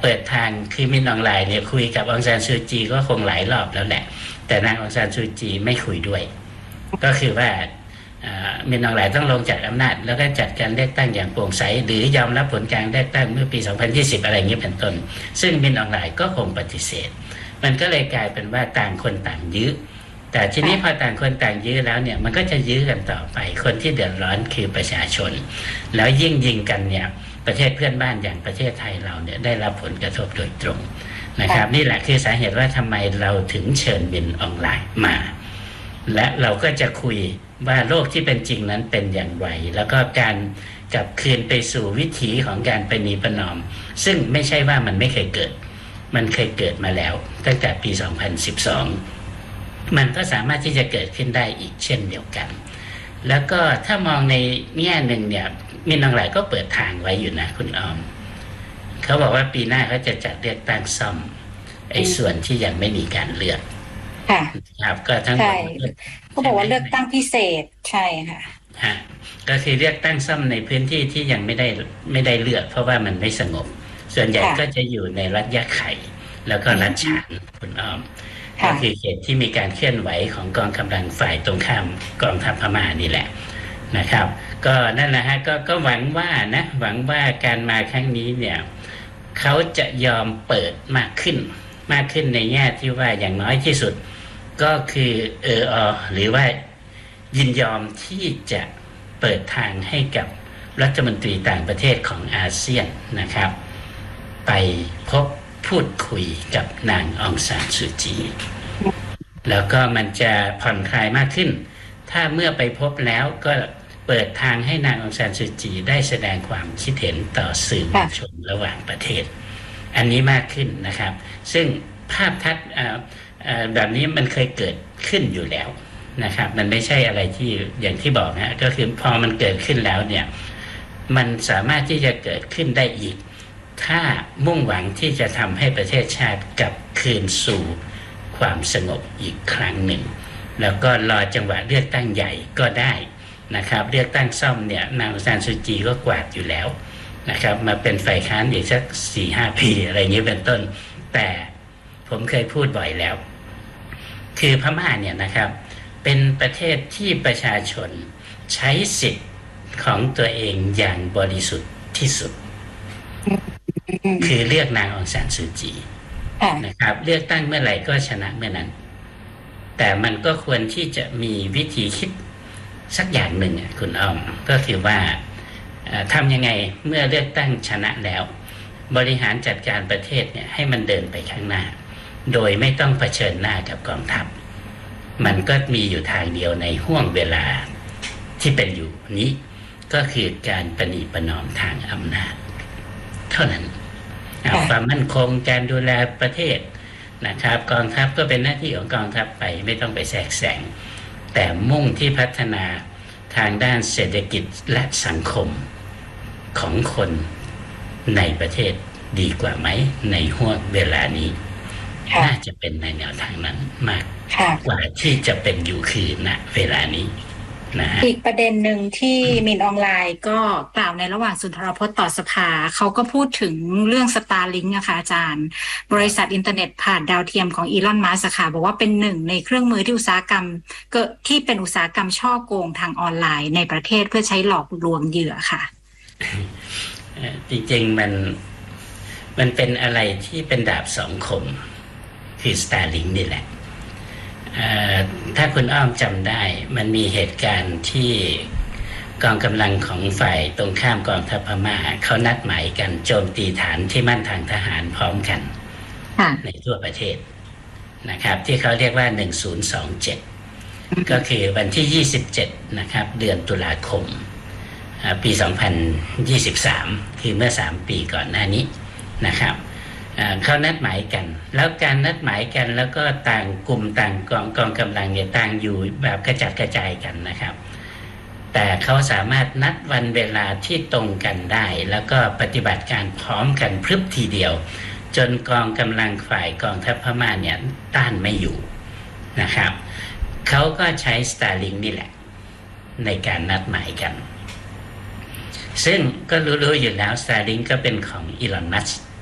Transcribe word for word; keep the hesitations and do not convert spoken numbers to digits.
เปิดทางคือมินออนไลน์เนี่ยคุยกับองซานซูจีก็คงหลายรอบแล้วแหละแต่นางองซานซูจีไม่คุยด้วยก็คือว่ามินออนไลน์ต้องลงจากอำนาจแล้วก็จัดการเลือกตั้งอย่างโปร่งใสหรือยอมรับผลการเลือกตั้งเมื่อปีสองพันยี่สิบอะไรอย่างนี้เป็นต้นซึ่งมินออนไลน์ก็คงปฏิเสธมันก็เลยกลายเป็นว่าต่างคนต่างยื้อแต่ทีนี้พอต่างคนต่างยื้อแล้วเนี่ยมันก็จะยื้อกันต่อไปคนที่เดือดร้อนคือประชาชนแล้วยิ่งยิงกันเนี่ยประเทศเพื่อนบ้านอย่างประเทศไทยเราเนี่ยได้รับผลกระทบโดยตรงนะครับนี่แหละคือสาเหตุว่าทำไมเราถึงเชิญมินออนไลน์มาและเราก็จะคุยว่าโลกที่เป็นจริงนั้นเป็นอย่างไรแล้วก็การกลับคืนไปสู่วิถีของการประนีประนอมซึ่งไม่ใช่ว่ามันไม่เคยเกิดมันเคยเกิดมาแล้วตั้งแต่ปีสองพันสิบสองมันก็สามารถที่จะเกิดขึ้นได้อีกเช่นเดียวกันแล้วก็ถ้ามองในแง่หนึ่งเนี่ยมินออนไลน์ก็เปิดทางไว้อยู่นะคุณออมเขาบอกว่าปีหน้าเขาจะจัดเลือกตั้งซ่อมไอ้ส่วนที่ยังไม่มีการเลือกค่ะครับก็ทั้งหมดเขาบอกว่าเลือกตั้งพิเศษใช่ค่ะฮะก็คือเลือกตั้งซ่อมในพื้นที่ที่ยังไม่ได้ไม่ได้เลือกเพราะว่ามันไม่สงบส่วนใหญ่ก็จะอยู่ในรัฐยะไข่แล้วก็รัฐฉานคุณอ้อมก็คือเขตที่มีการเคลื่อนไหวของกองกำลังฝ่ายตรงข้ามกองทัพพม่านี่แหละนะครับก็นั่นแหละฮะก็ก็หวังว่านะหวังว่าการมาครั้งนี้เนี่ยเขาจะยอมเปิดมากขึ้นมากขึ้นในแง่ที่ว่าอย่างน้อยที่สุดก็คือเอออหรือว่ายินยอมที่จะเปิดทางให้กับรัฐมนตรีต่างประเทศของอาเซียนนะครับไปพบพูดคุยกับนางองซานซูจีแล้วก็มันจะผ่อนคลายมากขึ้นถ้าเมื่อไปพบแล้วก็เปิดทางให้นางองซานซูจีได้แสดงความคิดเห็นต่อสื่อมวลชนระหว่างประเทศอันนี้มากขึ้นนะครับซึ่งภาพทัศน์แบบนี้มันเคยเกิดขึ้นอยู่แล้วนะครับมันไม่ใช่อะไรที่อย่างที่บอกนะก็คือพอมันเกิดขึ้นแล้วเนี่ยมันสามารถที่จะเกิดขึ้นได้อีกถ้ามุ่งหวังที่จะทำให้ประเทศชาติกลับคืนสู่ความสงบอีกครั้งหนึ่งแล้วก็รอจังหวะเลือกตั้งใหญ่ก็ได้นะครับเลือกตั้งซ่อมเนี่ยนางองซานซูจีก็กวาดอยู่แล้วนะครับมาเป็นฝ่ายค้านอีกสัก สี่ห้า ปีอะไรอย่างนี้เป็นต้นแต่ผมเคยพูดบ่อยแล้วคือพม่าเนี่ยนะครับเป็นประเทศที่ประชาชนใช้สิทธิ์ของตัวเองอย่างบริสุทธิ์ที่สุดคือเลือกนางองซานซูจีนะครับเลือกตั้งเมื่อไหร่ก็ชนะเมื่อนั้นแต่มันก็ควรที่จะมีวิธีคิดสักอย่างหนึ่งคุณอ้อมก็คือว่าทำยังไงเมื่อเลือกตั้งชนะแล้วบริหารจัดการประเทศเนี่ยให้มันเดินไปข้างหน้าโดยไม่ต้องเผชิญหน้ากับกองทัพมันก็มีอยู่ทางเดียวในห่วงเวลาที่เป็นอยู่นี้ก็คือการประนีประนอมทางอำนาจเท่านั้นความมั่นคงการดูแลประเทศนะครับกองทัพก็เป็นหน้าที่ของกองทัพไปไม่ต้องไปแทรกแซงแต่มุ่งที่พัฒนาทางด้านเศรษฐกิจและสังคมของคนในประเทศดีกว่าไหมในห่วงเวลานี้น่าจะเป็นในแนวทางนั้นมากกว่าที่จะเป็นอยู่คือณเวลานี้นะอีกประเด็นหนึ่งที่มินออนไลน์ก็กล่าวในระหว่างสุนทรพจน์ต่อสภาเขาก็พูดถึงเรื่อง Starlink นะคะอาจารย์บริษัทอินเทอร์เน็ตผ่านดาวเทียมของอีลอนมัสก์ค่ะบอกว่าเป็นหนึ่งในเครื่องมือที่อุตสาหกรรมเกิดที่เป็นอุตสาหกรรมช่อโกงทางออนไลน์ในประเทศเพื่อใช้หลอกลวงเหยื่อค่ะจริงๆมันมันเป็นอะไรที่เป็นดาบสองคมคือ Starlink นี่แหละถ้าคุณอ้อมจำได้มันมีเหตุการณ์ที่กองกำลังของฝ่ายตรงข้ามกองทัพพม่าเขานัดหมายกันโจมตีฐานที่มั่นทางทหารพร้อมกันในทั่วประเทศนะครับที่เขาเรียกว่าหนึ่งศูนย์สองเจ็ดก็คือวันที่ยี่สิบเจ็ดนะครับเดือนตุลาคมปีสองพันยี่สิบสามคือเมื่อสามปีก่อนหน้านี้นะครับเขานัดหมายกันแล้วการนัดหมายกันแล้วก็ต่างกลุ่มต่างกองกองกำลังเนี่ยต่างอยู่แบบกระจัดกระจายกันนะครับแต่เขาสามารถนัดวันเวลาที่ตรงกันได้แล้วก็ปฏิบัติการพร้อมกันพรึบทีเดียวจนกองกำลังฝ่ายกองทัพพม่าเนี่ยต้านไม่อยู่นะครับเขาก็ใช้ Starlink นี่แหละในการนัดหมายกันซึ่งก็รู้ๆอยู่แล้ว Starlink ก็เป็นของอีลอนมัสก์